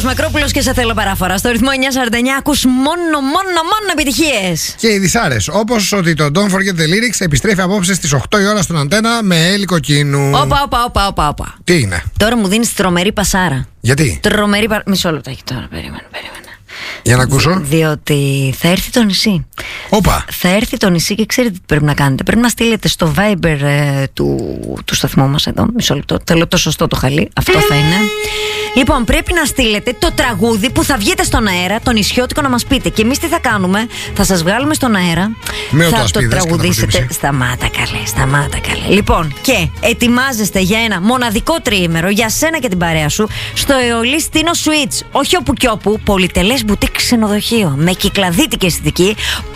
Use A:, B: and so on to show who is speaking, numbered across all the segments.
A: Μακρόπουλος και σε θέλω παράφορα. Στο ρυθμό 949 ακούς μόνο επιτυχίες.
B: Και οι δυσάρες. Όπως ότι το Don't Forget the Lyrics επιστρέφει απόψε στις 8 η ώρα στον Αντένα με Έλλη Κοκκίνου.
A: Όπα.
B: Τι είναι?
A: Τώρα μου δίνεις τρομερή πασάρα.
B: Γιατί?
A: Μισό λεπτό έχει τώρα. Περίμενε.
B: Για να ακούσω.
A: Διότι θα έρθει το νησί.
B: Όπα.
A: Θα έρθει το νησί και ξέρετε τι πρέπει να κάνετε. Πρέπει να στείλετε στο Viber του σταθμού μας εδώ. Μισό λεπτό. Θέλω το σωστό το χαλί. Αυτό θα είναι. Λοιπόν, πρέπει να στείλετε το τραγούδι που θα βγείτε στον αέρα, το νησιώτικο, να μας πείτε. Και εμείς τι θα κάνουμε? Θα σας βγάλουμε στον αέρα. Θα το τραγουδήσετε. Σταμάτα καλέ. Λοιπόν, και ετοιμάζεστε για ένα μοναδικό τριήμερο για σένα και την παρέα σου στο Αεολή Στίνο Suites. Όχι όπου κι όπου, πολυτελές μπουτίκ ξενοδοχείο με κυκλαδίτικη αισθητική,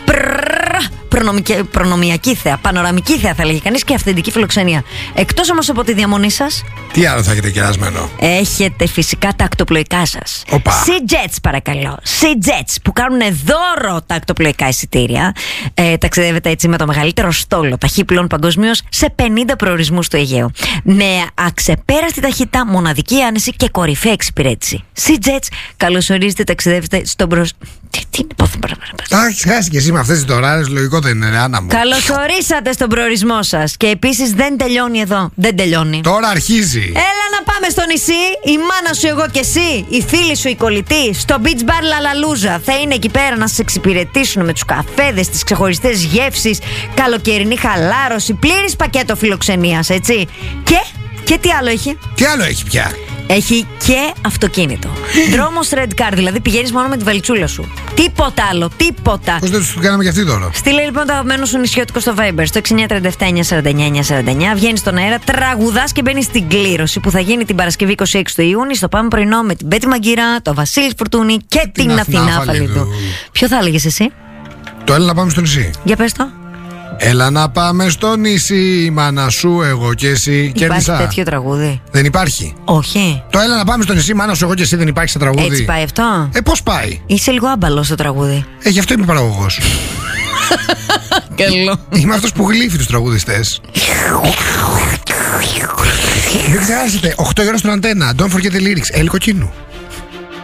A: προνομιακή θέα, πανοραμική θέα θα λέγει κανείς, και αυθεντική φιλοξενία. Εκτός όμως από τη διαμονή σας, τι άλλο θα έχετε κερασμένο? Έχετε φυσικά τα ακτοπλοϊκά σας. Sea Jets, παρακαλώ. Sea Jets που κάνουν δώρο τα ακτοπλοϊκά εισιτήρια. Ταξιδεύετε έτσι με το μεγαλύτερο στόλο ταχύπλων παγκοσμίως σε 50 προορισμούς του Αιγαίου. Με αξεπέραστη ταχύτητα, μοναδική άνεση και κορυφαία εξυπηρέτηση. Sea Jets, καλωσορίζετε, ταξιδεύετε στον Τι είναι πόθη
B: Τα έχεις χάσει και εσύ με αυτές τις δωράρες, λογικό δεν είναι, Άννα μου.
A: Καλωσορίσατε στον προορισμό σας. Και επίσης δεν τελειώνει εδώ. Δεν τελειώνει.
B: Τώρα αρχίζει.
A: Έλα να πάμε στο νησί. Η μάνα σου, εγώ και εσύ. Η φίλη σου, η κολλητή. Στο Beach Bar Λαλαλούζα. Θα είναι εκεί πέρα να σας εξυπηρετήσουν με τους καφέδες, τις ξεχωριστές γεύσεις, καλοκαιρινή χαλάρωση, πλήρης πακέτο φιλοξενίας, έτσι. Και τι άλλο έχει?
B: Τι άλλο έχει πια?
A: Έχει και αυτοκίνητο. Δρόμος Red Car, δηλαδή πηγαίνεις μόνο με τη βαλιτσούλα σου. Τίποτα άλλο, τίποτα.
B: Πώς δεν τους κάναμε και αυτή τώρα?
A: Στείλε λοιπόν το αγαπημένο σου νησιώτικο στο Viber στο 6937-949-949. Βγαίνεις στον αέρα, τραγουδάς και μπαίνεις στην κλήρωση που θα γίνει την Παρασκευή 26 του Ιούνιου στο Πάμε Πρωινό με την Πέτη Μαγκύρα, το Βασίλη Φουρτούνη και την Αθηνά Φαλίδου. Ποιο θα έλεγες εσύ?
B: Το Έλα να πάμε στο νησί. Για
A: πες το.
B: Έλα να πάμε στο νησί, η μάνα σου, εγώ και εσύ.
A: Υπάρχει τέτοιο τραγούδι?
B: Δεν υπάρχει.
A: Όχι.
B: Το Έλα να πάμε στο νησί, μάνα σου, εγώ και εσύ, δεν υπάρχει σε τραγούδι.
A: Έτσι πάει αυτό?
B: Πώς πάει?
A: Είσαι λίγο άμπαλος στο τραγούδι.
B: Γι' αυτό είμαι παραγωγός.
A: Καλό.
B: Είμαι αυτός που γλύφει τους τραγουδιστές. Δεν ξεχάσετε, 8 η ώρα στον Αντένα. Don't forget the lyrics. Έλλη Κοκκίνου.